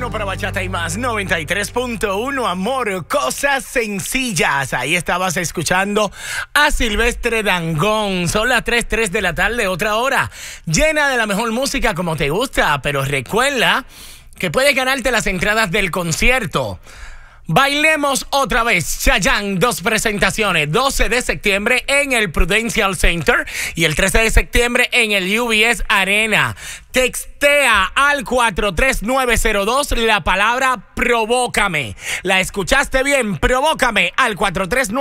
bueno para bachata y más. 93.1, amor, cosas sencillas. Ahí estabas escuchando a Silvestre Dangond. Son las 3 de la tarde, otra hora llena de la mejor música como te gusta. Pero recuerda que puedes ganarte las entradas del concierto. Bailemos otra vez, Chayanne, 2 presentaciones, 12 de septiembre en el Prudential Center y el 13 de septiembre en el UBS Arena. Textea al 43902 la palabra provócame. ¿La escuchaste bien? Provócame al 43902.